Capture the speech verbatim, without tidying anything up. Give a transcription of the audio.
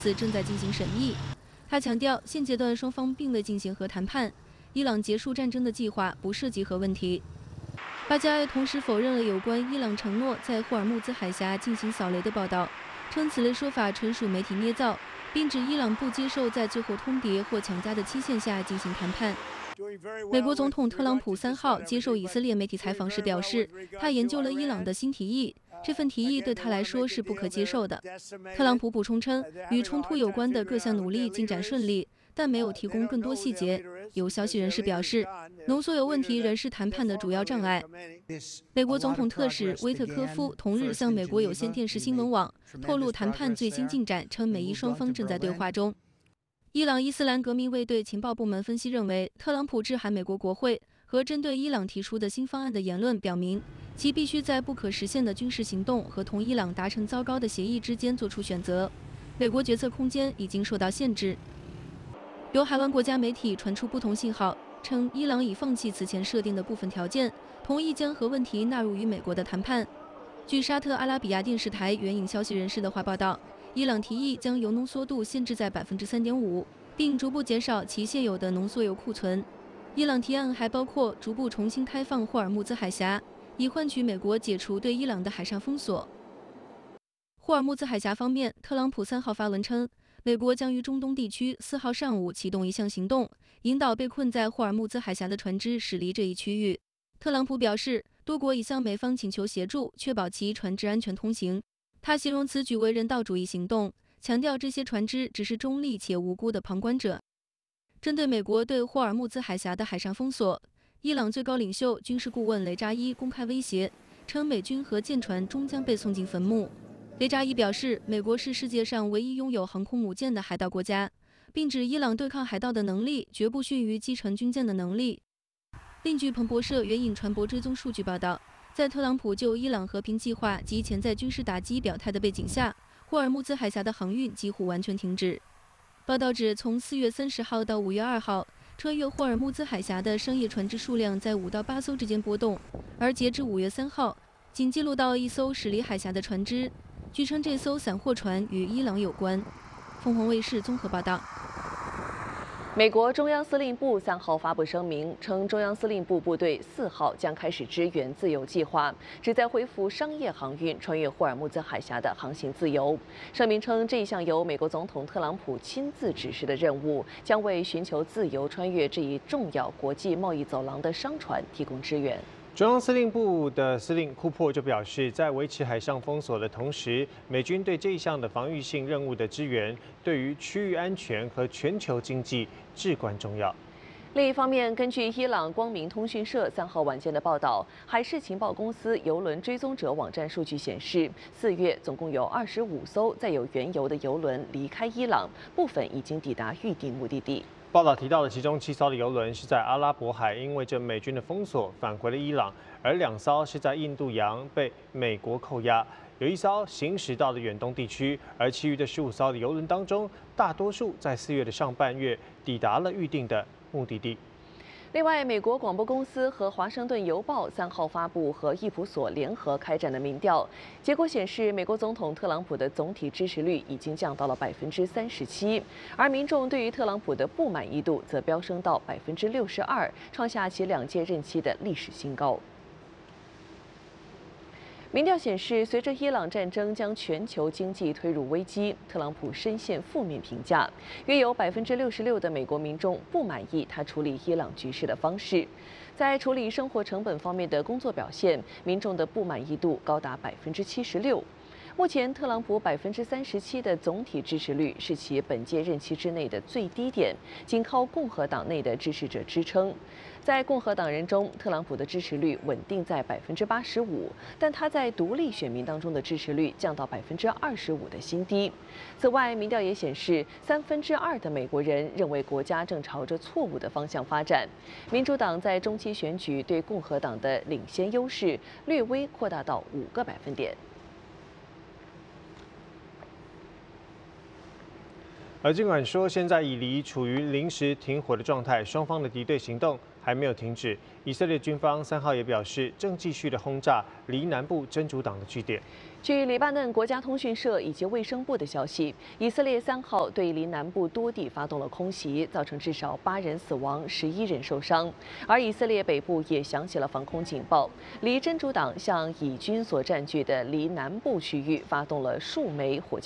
正在进行审议。他强调，现阶段双方并未进行核谈判，伊朗结束战争的计划不涉及核问题。巴加埃同时否认了有关伊朗承诺在霍尔木兹海峡进行扫雷的报道，称此类说法纯属媒体捏造，并指伊朗不接受在最后通牒或强加的期限下进行谈判。美国总统特朗普三号接受以色列媒体采访时表示，他研究了伊朗的新提议，这份提议对他来说是不可接受的。特朗普补充称，与冲突有关的各项努力进展顺利，但没有提供更多细节。有消息人士表示，浓缩铀问题仍是谈判的主要障碍。美国总统特使威特科夫同日向美国有线电视新闻网透露谈判最新进展，称美伊双方正在对话中。伊朗伊斯兰革命卫队情报部门分析认为，特朗普致函美国国会和针对伊朗提出的新方案的言论表明，其必须在不可实现的军事行动和同伊朗达成糟糕的协议之间做出选择。美国决策空间已经受到限制。有海湾国家媒体传出不同信号，称伊朗已放弃此前设定的部分条件，同意将核问题纳入与美国的谈判。据沙特阿拉比亚电视台援引消息人士的话报道，伊朗提议将铀浓缩度限制在百分之三点五，并逐步减少其现有的浓缩铀库存。伊朗提案还包括逐步重新开放霍尔木兹海峡，以换取美国解除对伊朗的海上封锁。霍尔木兹海峡方面，特朗普三号发文称，美国将于中东地区四号上午启动一项行动，引导被困在霍尔木兹海峡的船只驶离这一区域。特朗普表示，多国已向美方请求协助，确保其船只安全通行。他形容此举为人道主义行动，强调这些船只只是中立且无辜的旁观者。针对美国对霍尔木兹海峡的海上封锁，伊朗最高领袖、军事顾问雷扎伊公开威胁，称美军和舰船终将被送进坟墓。雷扎伊表示，美国是世界上唯一拥有航空母舰的海盗国家，并指伊朗对抗海盗的能力绝不逊于击沉军舰的能力。另据彭博社援引船舶追踪数据报道，在特朗普就伊朗和平计划及潜在军事打击表态的背景下，霍尔木兹海峡的航运几乎完全停止。报道指，从四月三十号到五月二号，穿越霍尔木兹海峡的商业船只数量在五到八艘之间波动，而截至五月三号，仅记录到一艘驶离海峡的船只。据称，这艘散货船与伊朗有关。凤凰卫视综合报道。 美国中央司令部三号发布声明，称中央司令部部队四号将开始支援自由计划，旨在恢复商业航运穿越霍尔木兹海峡的航行自由。声明称，这一项由美国总统特朗普亲自指示的任务，将为寻求自由穿越这一重要国际贸易走廊的商船提供支援。 中央司令部的司令库珀就表示，在维持海上封锁的同时，美军对这一项的防御性任务的支援，对于区域安全和全球经济至关重要。 另一方面，根据伊朗光明通讯社三号晚间的报道，海事情报公司邮轮追踪者网站数据显示，四月总共有二十五艘载有原油的邮轮离开伊朗，部分已经抵达预定目的地。 报道提到的其中七艘的邮轮是在阿拉伯海因为这美军的封锁返回了伊朗，而两艘是在印度洋被美国扣押，有一艘行驶到了远东地区，而其余的十五艘的邮轮当中，大多数在四月的上半月抵达了预定的目的地。 另外，美国广播公司和华盛顿邮报三号发布和易普所联合开展的民调，结果显示，美国总统特朗普的总体支持率已经降到了百分之三十七，而民众对于特朗普的不满意度则飙升到百分之六十二，创下其两届任期的历史新高。民调显示，随着伊朗战争将全球经济推入危机，特朗普深陷负面评价。约有百分之六十六的美国民众不满意他处理伊朗局势的方式。在处理生活成本方面的工作表现，民众的不满意度高达百分之七十六。目前，特朗普百分之三十七的总体支持率是其本届任期之内的最低点，仅靠共和党内的支持者支撑。在共和党人中，特朗普的支持率稳定在百分之八十五，但他在独立选民当中的支持率降到百分之二十五的新低。此外，民调也显示，三分之二的美国人认为国家正朝着错误的方向发展。民主党在中期选举对共和党的领先优势略微扩大到五个百分点。 而尽管说现在以黎处于临时停火的状态，双方的敌对行动还没有停止。以色列军方三号也表示，正继续的轰炸黎南部真主党的据点。 据黎巴嫩国家通讯社以及卫生部的消息，以色列三号对黎南部多地发动了空袭，造成至少八人死亡、十一人受伤。而以色列北部也响起了防空警报，黎真主党向以军所占据的黎南部区域发动了数枚火箭。